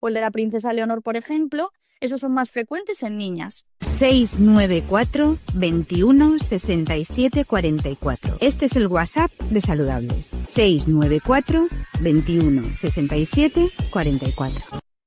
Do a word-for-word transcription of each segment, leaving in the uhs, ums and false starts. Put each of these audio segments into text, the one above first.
o el de la princesa Leonor, por ejemplo, esos son más frecuentes en niñas. seis nueve cuatro, veintiuno, sesenta y siete, cuarenta y cuatro. Este es el WhatsApp de Saludables. seis nueve cuatro, veintiuno, sesenta y siete, cuarenta y cuatro.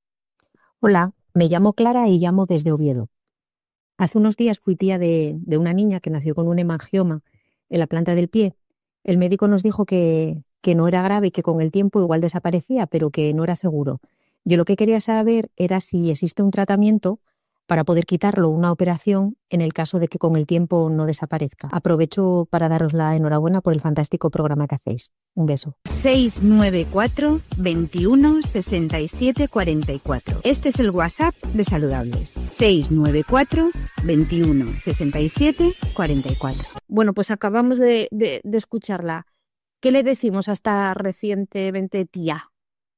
Hola, me llamo Clara y llamo desde Oviedo. Hace unos días fui tía de, de una niña que nació con un hemangioma en la planta del pie. El médico nos dijo que, que no era grave y que con el tiempo igual desaparecía, pero que no era seguro. Yo lo que quería saber era si existe un tratamiento para poder quitarlo, una operación, en el caso de que con el tiempo no desaparezca. Aprovecho para daros la enhorabuena por el fantástico programa que hacéis. Un beso. seis nueve cuatro, veintiuno, sesenta y siete, cuarenta y cuatro. Este es el WhatsApp de Saludables. seis nueve cuatro, veintiuno, sesenta y siete, cuarenta y cuatro. Bueno, pues acabamos de, de, de escucharla. ¿Qué le decimos a esta recientemente tía?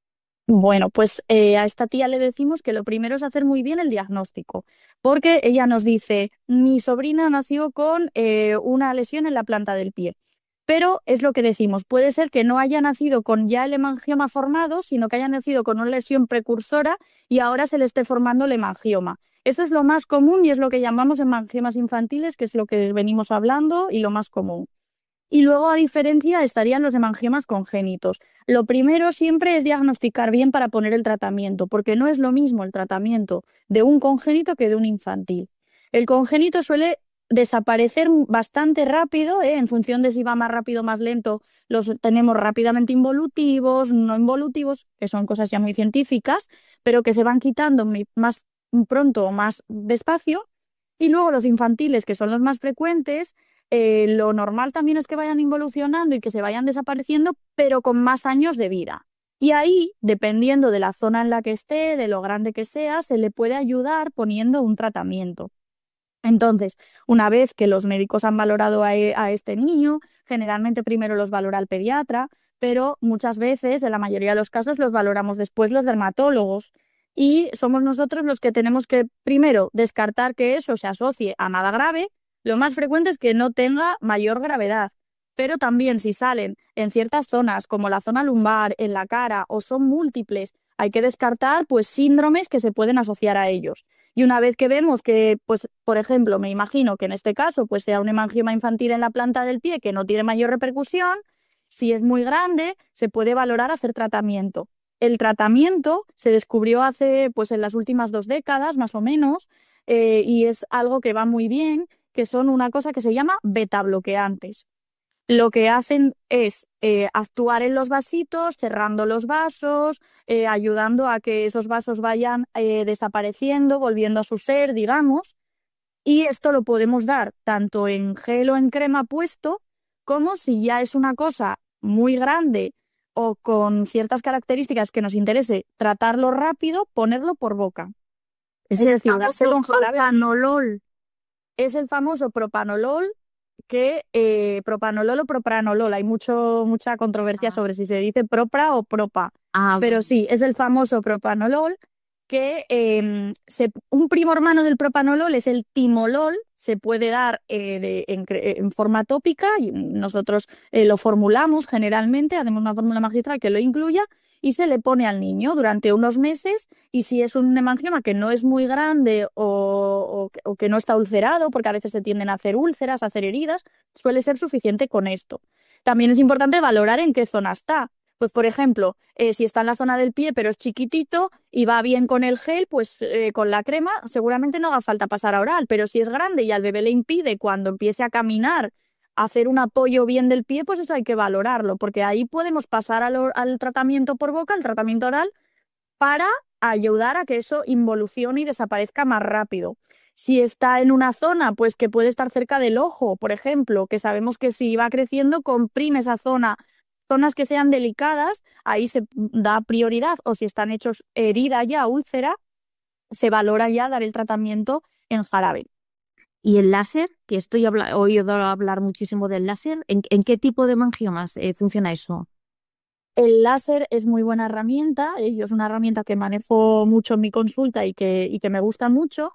Bueno, pues eh, a esta tía le decimos que lo primero es hacer muy bien el diagnóstico, porque ella nos dice, mi sobrina nació con eh, una lesión en la planta del pie, pero es lo que decimos, puede ser que no haya nacido con ya el hemangioma formado, sino que haya nacido con una lesión precursora y ahora se le esté formando el hemangioma. Esto es lo más común y es lo que llamamos hemangiomas infantiles, que es lo que venimos hablando y lo más común. Y luego, a diferencia, estarían los hemangiomas congénitos. Lo primero siempre es diagnosticar bien para poner el tratamiento, porque no es lo mismo el tratamiento de un congénito que de un infantil. El congénito suele desaparecer bastante rápido, ¿eh? En función de si va más rápido o más lento, los tenemos rápidamente involutivos, no involutivos, que son cosas ya muy científicas, pero que se van quitando más pronto o más despacio. Y luego los infantiles, que son los más frecuentes, Eh, lo normal también es que vayan involucionando y que se vayan desapareciendo, pero con más años de vida. Y ahí, dependiendo de la zona en la que esté, de lo grande que sea, se le puede ayudar poniendo un tratamiento. Entonces, una vez que los médicos han valorado a, e- a este niño, generalmente primero los valora el pediatra, pero muchas veces, en la mayoría de los casos, los valoramos después los dermatólogos. Y somos nosotros los que tenemos que, primero, descartar que eso se asocie a nada grave. Lo más frecuente es que no tenga mayor gravedad, pero también si salen en ciertas zonas, como la zona lumbar, en la cara, o son múltiples, hay que descartar pues síndromes que se pueden asociar a ellos. Y una vez que vemos que, pues, por ejemplo, me imagino que en este caso pues sea un hemangioma infantil en la planta del pie que no tiene mayor repercusión, si es muy grande, se puede valorar hacer tratamiento. El tratamiento se descubrió hace, pues, en las últimas dos décadas, más o menos, eh, y es algo que va muy bien, que son una cosa que se llama betabloqueantes. Lo que hacen es eh, actuar en los vasitos, cerrando los vasos, eh, ayudando a que esos vasos vayan eh, desapareciendo, volviendo a su ser, digamos. Y esto lo podemos dar tanto en gel o en crema puesto, como si ya es una cosa muy grande o con ciertas características que nos interese tratarlo rápido, ponerlo por boca. Es decir, dárselo en jarabe. Propanolol. Es el famoso propanolol, que eh, propanolol o propranolol. Hay mucho, mucha controversia Ah. sobre si se dice propra o propa. Ah, Pero bueno. sí, es el famoso propanolol, que eh, se, un primo hermano del propanolol es el timolol. Se puede dar eh, de, en, en forma tópica y nosotros eh, lo formulamos generalmente, hacemos una fórmula magistral que lo incluya y se le pone al niño durante unos meses. Y si es un hemangioma que no es muy grande o, o, o que no está ulcerado, porque a veces se tienden a hacer úlceras, a hacer heridas, suele ser suficiente con esto. También es importante valorar en qué zona está. Pues, por ejemplo, eh, si está en la zona del pie pero es chiquitito y va bien con el gel, pues eh, con la crema seguramente no haga falta pasar a oral, pero si es grande y al bebé le impide cuando empiece a caminar hacer un apoyo bien del pie, pues eso hay que valorarlo, porque ahí podemos pasar al, al tratamiento por boca, al tratamiento oral, para ayudar a que eso involucione y desaparezca más rápido. Si está en una zona, pues que puede estar cerca del ojo, por ejemplo, que sabemos que si va creciendo comprime esa zona, zonas que sean delicadas, ahí se da prioridad, o si están hechos herida ya, úlcera, se valora ya dar el tratamiento en jarabe. ¿Y el láser? Que estoy habla- he oído hablar muchísimo del láser. ¿En, en qué tipo de hemangiomas eh, funciona eso? El láser es muy buena herramienta, eh, yo es una herramienta que manejo mucho en mi consulta y que, y que me gusta mucho,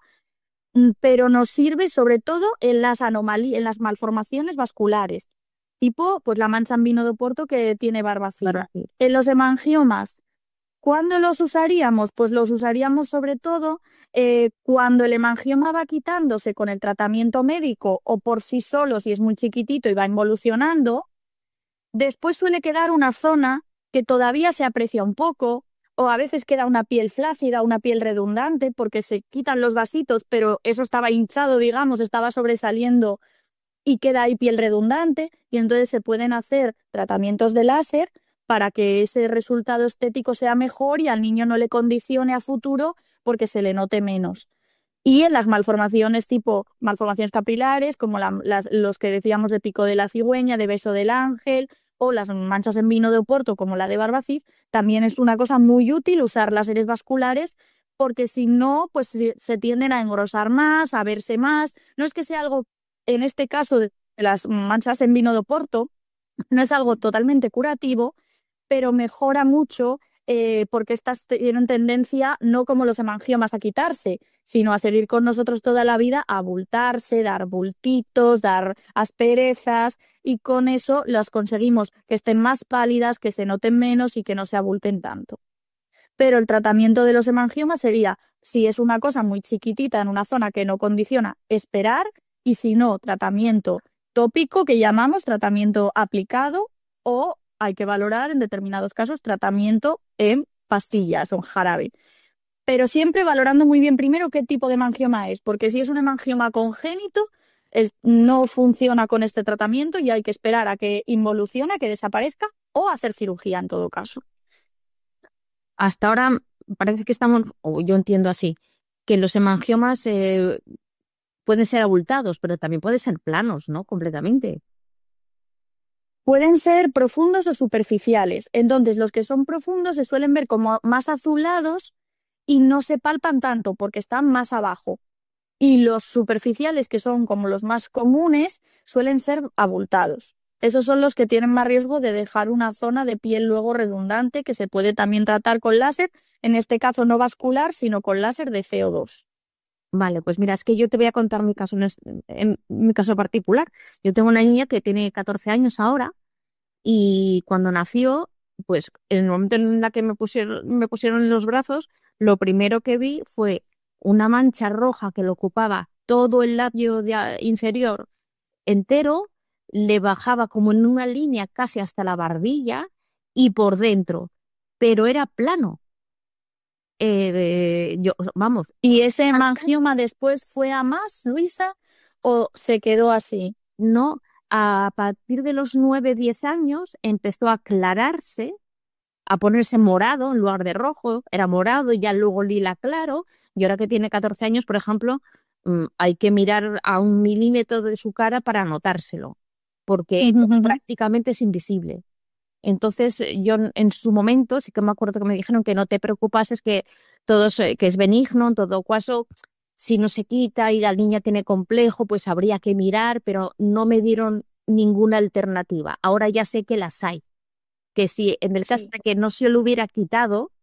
pero nos sirve sobre todo en las anomalías, en las malformaciones vasculares, tipo pues la mancha en vino de Oporto que tiene Barbacil. Barbacil. En los hemangiomas ¿Cuándo los usaríamos? Pues los usaríamos sobre todo eh, cuando el hemangioma va quitándose con el tratamiento médico o por sí solo si es muy chiquitito y va involucionando. Después suele quedar una zona que todavía se aprecia un poco, o a veces queda una piel flácida, una piel redundante, porque se quitan los vasitos, pero eso estaba hinchado, digamos, estaba sobresaliendo y queda ahí piel redundante, y entonces se pueden hacer tratamientos de láser para que ese resultado estético sea mejor y al niño no le condicione a futuro porque se le note menos. Y en las malformaciones tipo malformaciones capilares, como la, las, los que decíamos de pico de la cigüeña, de beso del ángel, o las manchas en vino de Oporto, como la de Barbacid, también es una cosa muy útil usar láseres vasculares, porque si no, pues se, se tienden a engrosar más, a verse más. No es que sea algo, en este caso de las manchas en vino de Oporto, no es algo totalmente curativo, pero mejora mucho eh, porque estas tienen tendencia, no como los hemangiomas, a quitarse, sino a seguir con nosotros toda la vida, a abultarse, dar bultitos, dar asperezas, y con eso las conseguimos que estén más pálidas, que se noten menos y que no se abulten tanto. Pero el tratamiento de los hemangiomas sería, si es una cosa muy chiquitita en una zona que no condiciona, esperar, y si no, tratamiento tópico, que llamamos tratamiento aplicado, o hay que valorar en determinados casos tratamiento en pastillas o en jarabe. Pero siempre valorando muy bien primero qué tipo de hemangioma es, porque si es un hemangioma congénito, el, no funciona con este tratamiento y hay que esperar a que involucione, a que desaparezca, o hacer cirugía en todo caso. Hasta ahora parece que estamos, o yo entiendo así, que los hemangiomas eh, pueden ser abultados, pero también pueden ser planos, ¿no? Completamente. Pueden ser profundos o superficiales. Entonces, los que son profundos se suelen ver como más azulados y no se palpan tanto porque están más abajo. Y los superficiales, que son como los más comunes, suelen ser abultados. Esos son los que tienen más riesgo de dejar una zona de piel luego redundante, que se puede también tratar con láser, en este caso no vascular, sino con láser de C O dos. Vale, pues mira, es que yo te voy a contar mi caso, en, en mi caso particular. Yo tengo una niña que tiene catorce años ahora y cuando nació, pues en el momento en la que me pusieron, me pusieron en los brazos, lo primero que vi fue una mancha roja que le ocupaba todo el labio de, inferior entero, le bajaba como en una línea casi hasta la barbilla y por dentro, pero era plano. Eh, yo, vamos. ¿Y ese hemangioma después fue a más, Luisa, o se quedó así? No, a partir de los nueve, diez años empezó a aclararse, a ponerse morado en lugar de rojo, era morado y ya luego lila claro, y ahora que tiene catorce años, por ejemplo, mmm, hay que mirar a un milímetro de su cara para notárselo, porque uh-huh. prácticamente es invisible. Entonces yo en su momento sí que me acuerdo que me dijeron que no te preocupases, que todo es, que es benigno, en todo caso, si no se quita y la niña tiene complejo, pues habría que mirar, pero no me dieron ninguna alternativa. Ahora ya sé que las hay, que si en el caso sí. de que no se lo hubiera quitado,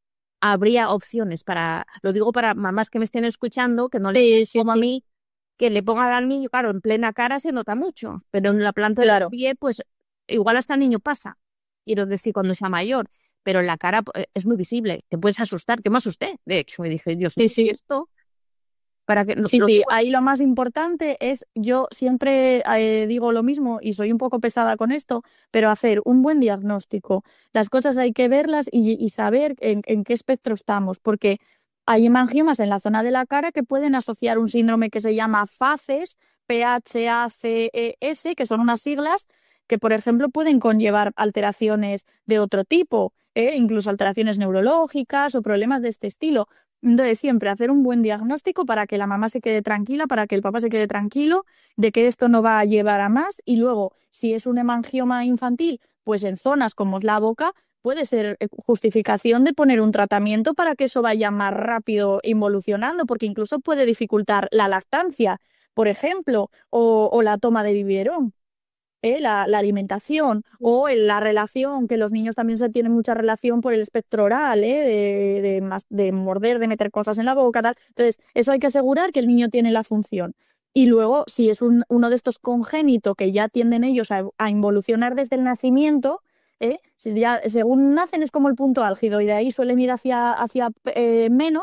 habría opciones para, lo digo para mamás que me estén escuchando, que no le sí, sí, como sí. a mí, que le pongan al niño, claro, en plena cara se nota mucho, pero en la planta claro. del pie, pues igual hasta el niño pasa. Quiero decir, cuando sea mayor, pero en la cara es muy visible, te puedes asustar, que me asusté, de hecho, y dije, Dios mío, sí, sí. esto, para que... Sí, lo... sí, ahí lo más importante es, yo siempre eh, digo lo mismo y soy un poco pesada con esto, pero hacer un buen diagnóstico. Las cosas hay que verlas y, y saber en, en qué espectro estamos, porque hay hemangiomas en la zona de la cara que pueden asociar un síndrome que se llama FACES, P H A C E S, que son unas siglas que, por ejemplo, pueden conllevar alteraciones de otro tipo, ¿eh? Incluso alteraciones neurológicas o problemas de este estilo. Entonces, siempre hacer un buen diagnóstico para que la mamá se quede tranquila, para que el papá se quede tranquilo, de que esto no va a llevar a más. Y luego, si es un hemangioma infantil, pues en zonas como es la boca, puede ser justificación de poner un tratamiento para que eso vaya más rápido involucionando, porque incluso puede dificultar la lactancia, por ejemplo, o, o la toma de biberón. ¿Eh? La, la alimentación o en la relación, que los niños también se tienen mucha relación por el espectro oral, ¿eh? de, de, de morder, de meter cosas en la boca, tal. Entonces, eso hay que asegurar que el niño tiene la función. Y luego, si es un, uno de estos congénitos que ya tienden ellos a, a involucionar desde el nacimiento, ¿eh? Si ya, según nacen es como el punto álgido y de ahí suelen ir hacia, hacia eh, menos